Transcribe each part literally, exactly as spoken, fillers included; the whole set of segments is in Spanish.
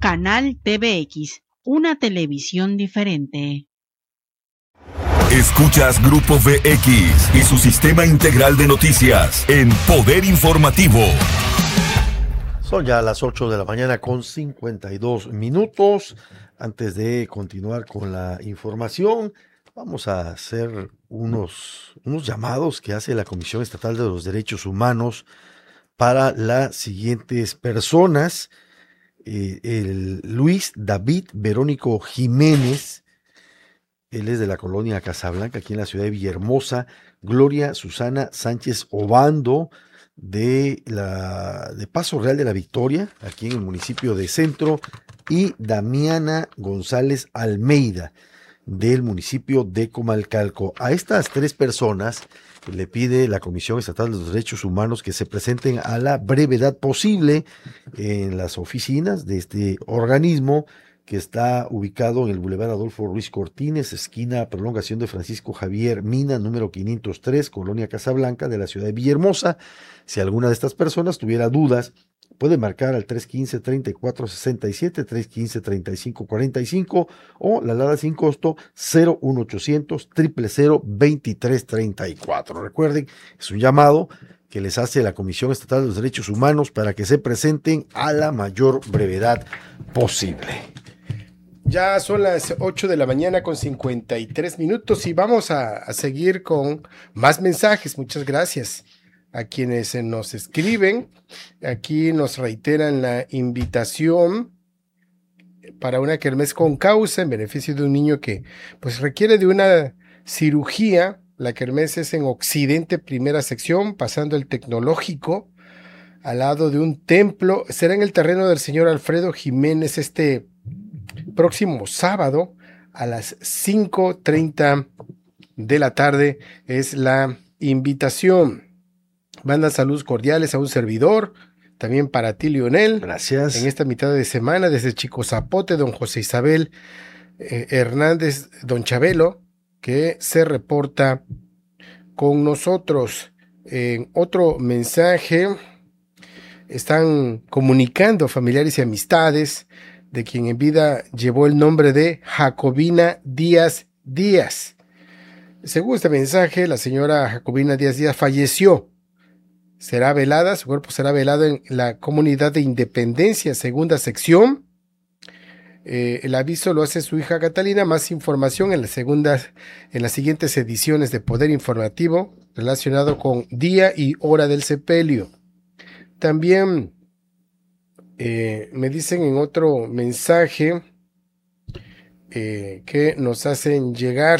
Canal T V X, una televisión diferente. Escuchas Grupo V X y su sistema integral de noticias en Poder Informativo. Son ya las ocho de la mañana con cincuenta y dos minutos. Antes de continuar con la información, vamos a hacer unos, unos llamados que hace la Comisión Estatal de los Derechos Humanos para las siguientes personas. Eh, el Luis David Verónico Jiménez, él es de la colonia Casablanca, aquí en la ciudad de Villahermosa. Gloria Susana Sánchez Obando, de, la, de Paso Real de la Victoria, aquí en el municipio de Centro, y Damiana González Almeida, del municipio de Comalcalco. A estas tres personas le pide la Comisión Estatal de los Derechos Humanos que se presenten a la brevedad posible en las oficinas de este organismo, que está ubicado en el Boulevard Adolfo Ruiz Cortines, esquina Prolongación de Francisco Javier Mina, número quinientos tres, Colonia Casablanca, de la ciudad de Villahermosa. Si alguna de estas personas tuviera dudas, puede marcar al tres uno cinco, treinta y cuatro sesenta y siete, tres uno cinco, treinta y cinco cuarenta y cinco o la alada sin costo cero uno ochocientos, cero cero cero, veintitrés treinta y cuatro. Recuerden, es un llamado que les hace la Comisión Estatal de los Derechos Humanos para que se presenten a la mayor brevedad posible. Ya son las ocho de la mañana con cincuenta y tres minutos y vamos a, a seguir con más mensajes. Muchas gracias a quienes nos escriben. Aquí nos reiteran la invitación para una kermés con causa en beneficio de un niño que pues requiere de una cirugía. La kermés es en Occidente, primera sección, pasando el Tecnológico, al lado de un templo. Será en el terreno del señor Alfredo Jiménez este próximo sábado a las cinco treinta de la tarde es la invitación. Manda saludos cordiales a un servidor, también para ti, Lionel. Gracias. En esta mitad de semana, desde Chico Zapote, don José Isabel eh, Hernández, don Chabelo, que se reporta con nosotros. En otro mensaje, están comunicando familiares y amistades de quien en vida llevó el nombre de Jacobina Díaz Díaz. Según este mensaje, la señora Jacobina Díaz Díaz falleció. Será velada, su cuerpo será velado en la comunidad de Independencia, segunda sección. Eh, el aviso lo hace su hija Catalina. Más información en, la segunda, en las siguientes ediciones de Poder Informativo relacionado con día y hora del sepelio. También Eh, me dicen en otro mensaje eh, que nos hacen llegar,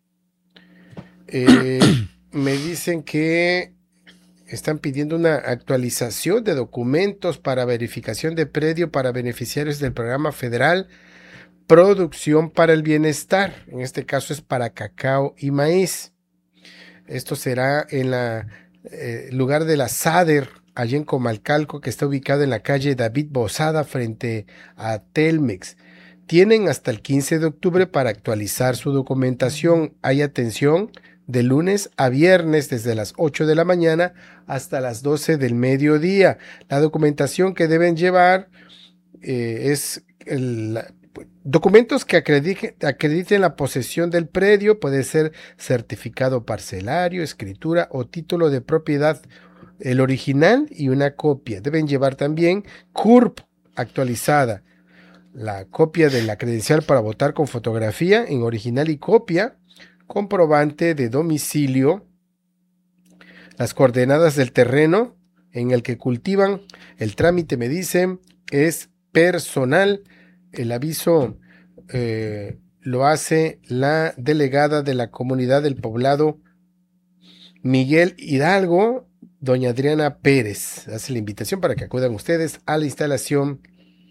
eh, me dicen que están pidiendo una actualización de documentos para verificación de predio para beneficiarios del programa federal Producción para el Bienestar. En este caso es para cacao y maíz. Esto será en la eh, lugar de la SADER, allí en Comalcalco, que está ubicado en la calle David Bozada frente a Telmex. Tienen hasta el quince de octubre para actualizar su documentación. Hay atención de lunes a viernes desde las ocho de la mañana hasta las doce del mediodía. La documentación que deben llevar eh, es el, documentos que acrediten, acrediten la posesión del predio. Puede ser certificado parcelario, escritura o título de propiedad, el original y una copia. Deben llevar también C U R P actualizada, la copia de la credencial para votar con fotografía en original y copia, comprobante de domicilio, las coordenadas del terreno en el que cultivan. El trámite, me dicen, es personal. El aviso eh, lo hace la delegada de la comunidad del poblado Miguel Hidalgo, doña Adriana Pérez. Hace la invitación para que acudan ustedes a la instalación,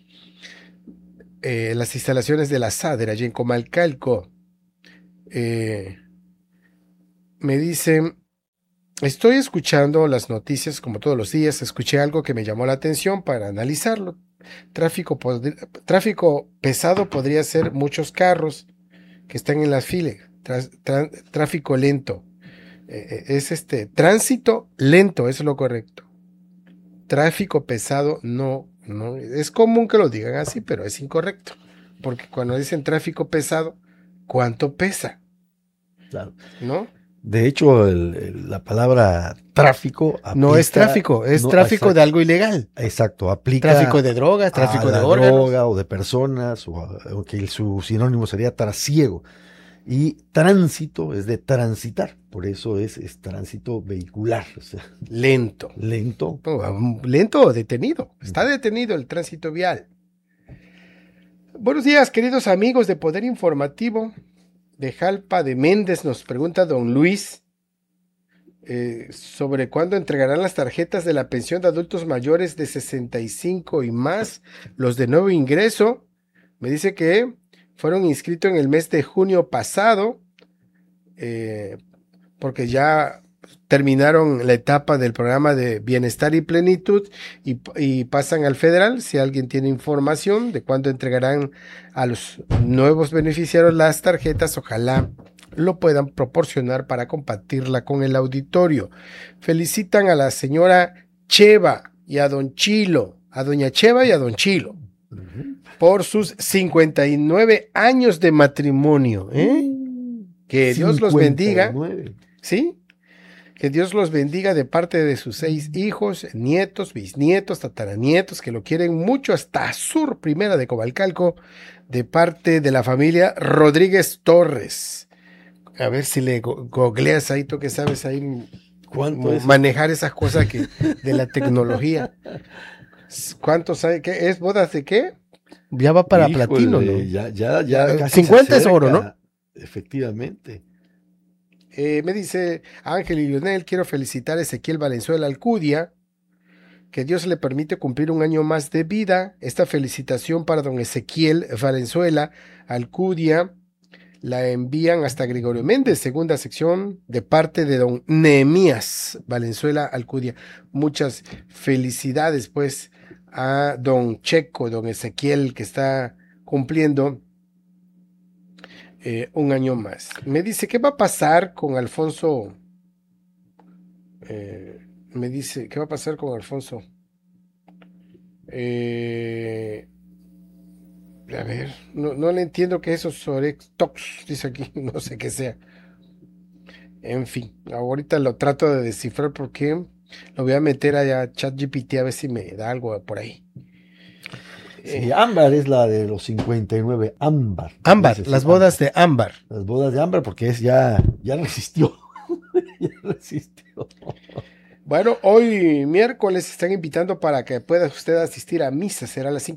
eh, las instalaciones de la SADER, allí en Comalcalco. Eh, me dicen, estoy escuchando las noticias como todos los días, escuché algo que me llamó la atención para analizarlo. Tráfico, tráfico pesado podría ser muchos carros que están en las filas. Tráfico lento. Eh, es este tránsito lento, eso es lo correcto. Tráfico pesado no, ¿no? Es común que lo digan así, pero es incorrecto. Porque cuando dicen tráfico pesado, ¿cuánto pesa? Claro. ¿No? De hecho, el, el, la palabra tráfico aplica, no es tráfico, es no, tráfico exacto, de algo ilegal. Exacto, aplica tráfico de drogas, tráfico a de la órganos. droga o de personas, o aunque su sinónimo sería trasiego. Y tránsito es de transitar, por eso es, es tránsito vehicular. O sea, lento. Lento. No, lento o detenido. Está detenido el tránsito vial. Buenos días, queridos amigos de Poder Informativo. De Jalpa de Méndez nos pregunta don Luis eh, sobre cuándo entregarán las tarjetas de la pensión de adultos mayores de sesenta y cinco y más, los de nuevo ingreso. Me dice que fueron inscritos en el mes de junio pasado, eh, porque ya terminaron la etapa del programa de bienestar y plenitud y, y pasan al federal. Si alguien tiene información de cuándo entregarán a los nuevos beneficiarios las tarjetas, ojalá lo puedan proporcionar para compartirla con el auditorio. Felicitan a la señora Cheva y a don Chilo, a doña Cheva y a don Chilo, por sus cincuenta y nueve años de matrimonio, ¿eh? Que Dios los bendiga. ¿Sí? Que Dios los bendiga de parte de sus seis hijos, nietos, bisnietos, tataranietos, que lo quieren mucho, hasta Sur Primera de Cobalcalco, de parte de la familia Rodríguez Torres. A ver si le go googleas ahí, tú que sabes ahí manejar esas cosas que, de la tecnología. ¿Cuántos hay? ¿Qué es? ¿Bodas de qué? Ya va para Híjole, platino, ¿no? Ya, ya, ya. Casi cincuenta es oro, ¿no? Efectivamente. Eh, me dice Ángel y Lionel, quiero felicitar a Ezequiel Valenzuela Alcudia, que Dios le permite cumplir un año más de vida. Esta felicitación para don Ezequiel Valenzuela Alcudia la envían hasta Gregorio Méndez, segunda sección, de parte de don Nehemías Valenzuela Alcudia. Muchas felicidades pues a don Checo, don Ezequiel, que está cumpliendo Eh, un año más. Me dice, ¿qué va a pasar con Alfonso? Eh, me dice, ¿qué va a pasar con Alfonso? Eh, a ver, no, no le entiendo qué es eso, Sorextox, dice aquí, no sé qué sea. En fin, ahorita lo trato de descifrar porque lo voy a meter a ChatGPT a ver si me da algo por ahí. Sí, Ámbar es la de los cincuenta y nueve, Ámbar. Ámbar, Dice, las sí, bodas Ámbar. de Ámbar. Las bodas de Ámbar, porque es ya, ya resistió. ya resistió. Bueno, hoy miércoles están invitando para que pueda usted asistir a misa. Será a las cinco